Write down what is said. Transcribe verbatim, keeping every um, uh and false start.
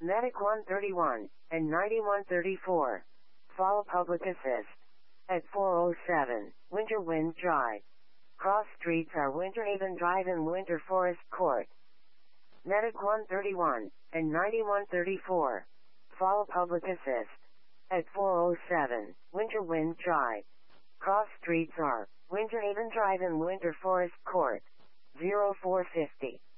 Medic one thirty-one and ninety-one thirty-four. Follow public assist. At four oh seven, Winter Wind Drive. Cross streets are Winter Haven Drive and Winter Forest Court. Medic one thirty-one and ninety-one thirty-four. Follow public assist. At four oh seven, Winter Wind Drive. Cross streets are Winter Haven Drive and Winter Forest Court. zero four fifty.